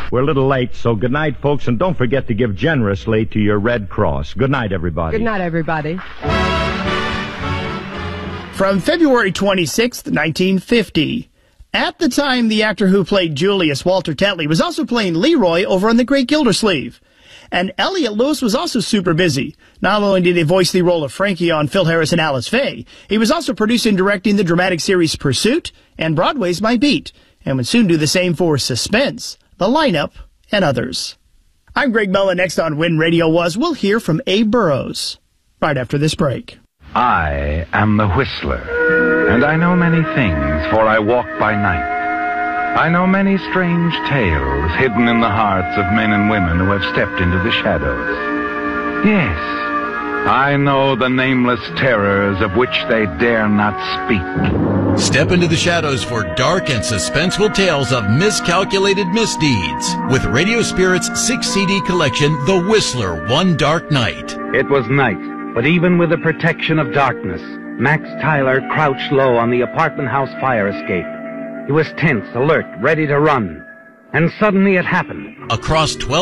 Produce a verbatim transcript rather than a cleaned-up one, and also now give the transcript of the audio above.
We're a little late, so good night, folks, and don't forget to give generously to your Red Cross. Good night, everybody. Good night, everybody. From February twenty-sixth, nineteen fifty. At the time, the actor who played Julius, Walter Tetley, was also playing Leroy over on The Great Gildersleeve. And Elliot Lewis was also super busy. Not only did he voice the role of Frankie on Phil Harris and Alice Faye, he was also producing and directing the dramatic series Pursuit and Broadway's My Beat, and would soon do the same for Suspense, The Lineup, and others. I'm Greg Mellon. Next on When Radio Was, we'll hear from Abe Burrows right after this break. I am the Whistler, and I know many things, for I walk by night. I know many strange tales hidden in the hearts of men and women who have stepped into the shadows. Yes, I know the nameless terrors of which they dare not speak. Step into the shadows for dark and suspenseful tales of miscalculated misdeeds with Radio Spirit's six C D collection, The Whistler, One Dark Night. It was night, but even with the protection of darkness, Max Tyler crouched low on the apartment house fire escape. He was tense, alert, ready to run. And suddenly it happened. Across twelve